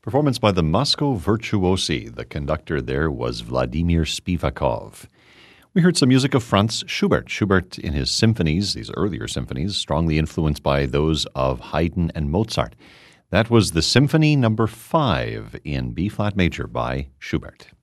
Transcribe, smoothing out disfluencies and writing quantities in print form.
Performance by the Moscow Virtuosi. The conductor there was Vladimir Spivakov. We heard some music of Franz Schubert. Schubert in his symphonies, these earlier symphonies, strongly influenced by those of Haydn and Mozart. That was the Symphony No. 5 in B-flat major by Schubert.